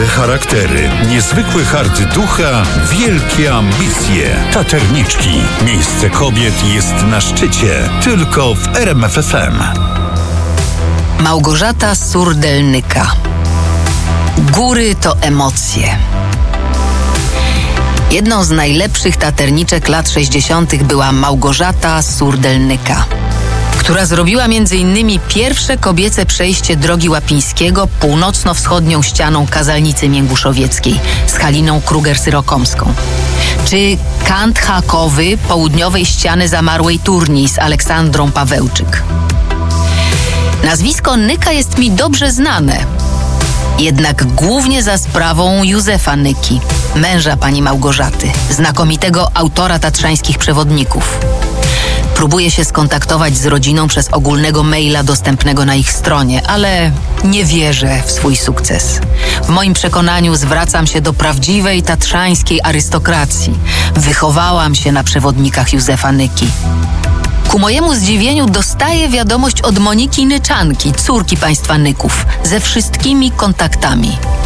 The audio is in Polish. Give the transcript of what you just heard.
Twarde charaktery, niezwykły hart ducha, wielkie ambicje. Taterniczki. Miejsce kobiet jest na szczycie. Tylko w RMF FM. Małgorzata Surdelnyka. Góry to emocje. Jedną z najlepszych taterniczek lat 60. była Małgorzata Surdelnyka, która zrobiła m.in. pierwsze kobiece przejście drogi Łapińskiego północno-wschodnią ścianą Kazalnicy Mięguszowieckiej z Haliną Kruger-Syrokomską, czy kant hakowy południowej ściany zamarłej Turniej z Aleksandrą Pawełczyk. Nazwisko Nyka jest mi dobrze znane, jednak głównie za sprawą Józefa Nyki, męża pani Małgorzaty, znakomitego autora tatrzańskich przewodników. Próbuję się skontaktować z rodziną przez ogólnego maila dostępnego na ich stronie, ale nie wierzę w swój sukces. W moim przekonaniu zwracam się do prawdziwej tatrzańskiej arystokracji. Wychowałam się na przewodnikach Józefa Nyki. Ku mojemu zdziwieniu dostaję wiadomość od Moniki Nyczanki, córki państwa Nyków, ze wszystkimi kontaktami.